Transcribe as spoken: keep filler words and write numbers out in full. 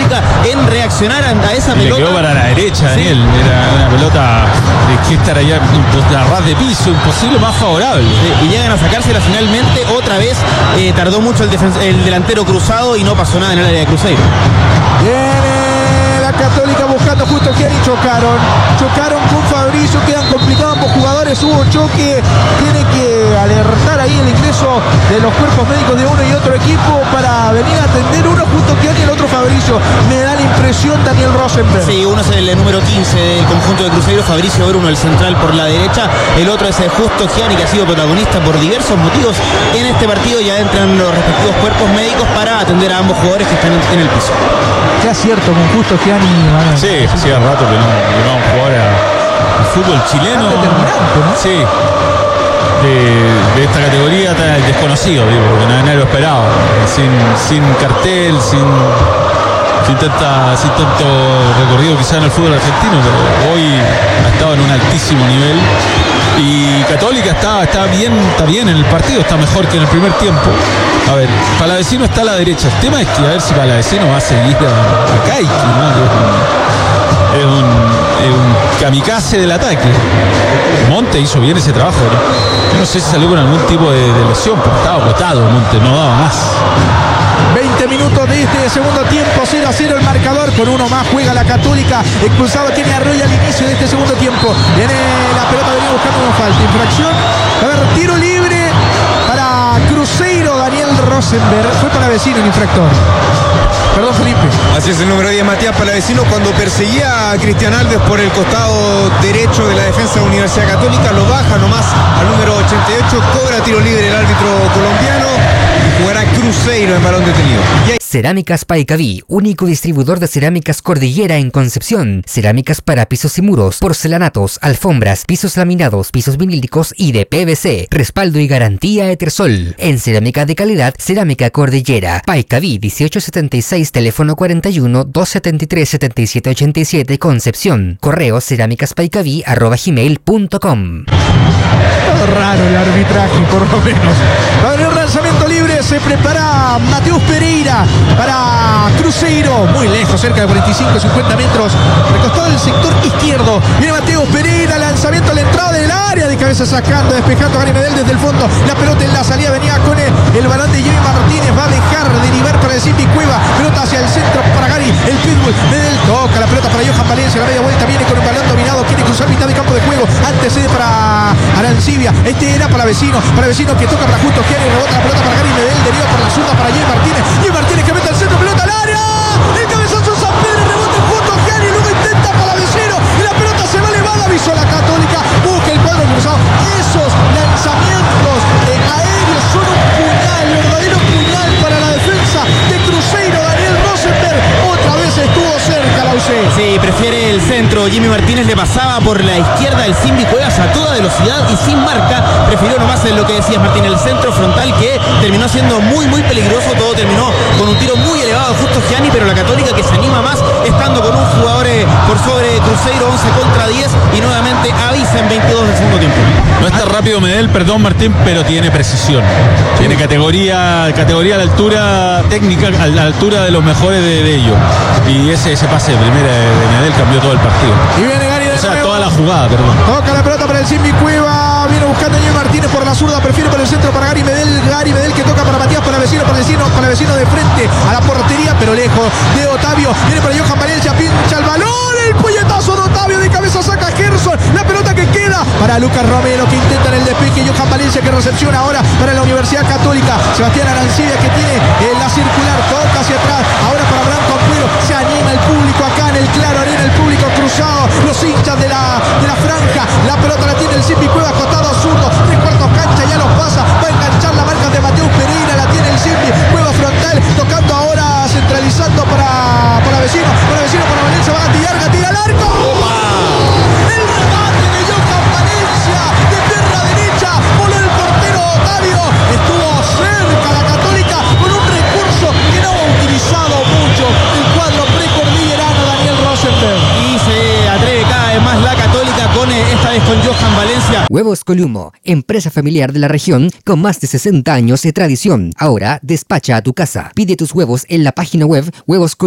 Católica en reaccionar a, a esa y pelota. Le quedó para la derecha, Sí. Daniel. Era una pelota de que estar allá, la ras de piso, imposible, más favorable. Sí, y llegan a sacársela finalmente. Otra vez eh, tardó mucho el, defen- el delantero Cruzado y no pasó nada en el área de Cruzeiro. Viene la Católica buscando justo que y chocaron. Chocaron con Fabricio, quedan complicados ambos jugadores. Hubo choque, tiene que alertar ahí el ingreso de los cuerpos médicos de uno y otro equipo para venir a atender uno justo que y el otro Fabricio. Me da la impresión Daniel Rosenberg. Sí, uno es el número quince del conjunto de Cruzeiro, Fabricio Bruno, el central por la derecha. El otro es el Justo Gianni, que ha sido protagonista por diversos motivos en este partido. Ya entran los respectivos cuerpos médicos para atender a ambos jugadores que están en el piso. Qué acierto con Justo Gianni. Manuel. Sí, hacía rato que no, que no jugar al fútbol chileno. Tan determinante, ¿no? Sí. De, de esta categoría tan desconocido, digo, porque nadie, nadie lo esperaba. Sin, sin cartel, sin, sin, tanta, sin tanto recorrido quizá en el fútbol argentino, pero hoy ha estado en un altísimo nivel. Y Católica está, está bien, está bien en el partido, está mejor que en el primer tiempo. A ver, Palavecino está a la derecha. El tema es que a ver si Palavecino va a seguir a, a Kaiki, ¿no? Es un, es un, es un kamikaze del ataque. Monte hizo bien ese trabajo, ¿no? Yo no sé si salió con algún tipo de, de lesión, pero estaba agotado Monte, no daba más. veinte minutos de este segundo tiempo, cero a cero el marcador, con uno más juega la Católica, expulsado tiene Arroyo al inicio de este segundo tiempo, viene la pelota, venía buscando una falta, infracción, a ver, tiro libre para Cruzeiro, Daniel Rosenberg, fue para vecino el infractor. Perdón, Felipe. Así es, el número diez, Matías Palavecino, cuando perseguía a Cristian Alves por el costado derecho de la defensa de la Universidad Católica, lo baja nomás al número ochenta y ocho, cobra tiro libre el árbitro colombiano y jugará Cruzeiro en balón detenido. Y ahí... Cerámicas Paicaví, único distribuidor de cerámicas Cordillera en Concepción. Cerámicas para pisos y muros, porcelanatos, alfombras, pisos laminados, pisos vinílicos y de P V C. Respaldo y garantía Etersol. En cerámica de calidad, Cerámica Cordillera. Paicaví dieciocho setenta y seis, teléfono cuarenta y uno, doscientos setenta y tres, setenta y siete ochenta y siete, Concepción. Correo cerámicaspaicaví arroba gmail punto com. Todo raro el arbitraje, por lo menos. Va a haber un lanzamiento libre, se prepara Mateus Pereira para Cruzeiro, muy lejos, cerca de cuarenta y cinco, cincuenta metros, recostado del sector izquierdo. Viene Mateus Pereira, lanzamiento a la entrada del área, de cabeza sacando, despejando a Gary Medel desde el fondo. La pelota en la salida venía con el, el balón de Jimmy Martínez, va a dejar derivar para el Simbi Cueva, pelota hacia el centro para Gary, el pitbull. Medel toca la pelota para Johan Valencia, la media vuelta viene con un balón dominado, quiere cruzar mitad de campo de juego, antecede para Arancibia, este era para vecino, para vecino que toca para Justo Gianni, rebota la pelota para Gary Medel, deriva por la zurda para Jimmy Martínez, Jimmy Martínez que mete al centro, pelota al área, el cabezazo San Pedro, rebote Justo Gianni, luego intenta para vecino y la pelota se va elevada, avisó la Católica, busca el cuadro cruzado, esos lanzamientos eh, aéreos son un puñal, verdadero puñal para la defensa de Cruzeiro. Daniel Rosenberg otra vez estuvo cerca la U C. Sí, prefiere el centro. Jimmy Martínez le pasaba por la izquierda el Simbi Cuevas a toda velocidad y sin marca. Prefirió nomás en lo que decías, Martín, el centro frontal, que terminó siendo muy, muy peligroso. Todo terminó con un tiro muy elevado de Justo Gianni, pero la Católica que se anima más estando con un jugador eh, por sobre Cruzeiro, once contra diez, y nuevamente avisa en veintidós del segundo tiempo. No está rápido Medel, perdón Martín, pero tiene precisión. Tiene categoría, categoría a la altura técnica, a la altura de los mejores de, de ellos. Y ese, ese pase de primera de, de Medel cambió todo el partido. Y viene Gary de O sea, nuevo. toda la jugada, perdón. Toca la pelota para el Simbi Cueva, viene buscando a Jimmy Martínez por la zurda, prefiere por el centro para Gary Medel, Gary Medel que toca para Matías Palavecino, para vecino, para vecino de frente a la portería, pero lejos de Otavio, viene para Johan Valencia, pincha el balón, el puñetazo de Otavio, de cabeza saca Gerson, la pelota que queda para Lucas Romero que intenta en el despeje, Johan Valencia que recepciona ahora para la Universidad Católica, Sebastián Arancibia que tiene eh, la circular, toca hacia atrás, ahora para Branco Acuero, se anima el público acá en el Claro Arena, el público cruzado, los hinchas de la, de la franja, la pelota la tiene el Simbi Cueva, costado zurdo, tres cuartos cancha, ya los pasa, va a enganchar la marca de Mateus Pereira, la tiene el Simbi Cueva frontal, tocando ahora, centralizando para, para vecino, para vecino, para Valencia, va a gatillar, gatilla al arco. ¡Opa! El remate de Johan Valencia, de pierna derecha, voló el portero Otavio, estuvo cerca la Católica con un recurso que no ha utilizado mucho el cuadro precordillerano Daniel Rosenberg. Y se atreve cada vez más la Católica con eh, esta vez con Johan Valencia. Huevos Columo, empresa familiar de la región con más de sesenta años de tradición. Ahora despacha a tu casa. Pide tus huevos en la página web huevos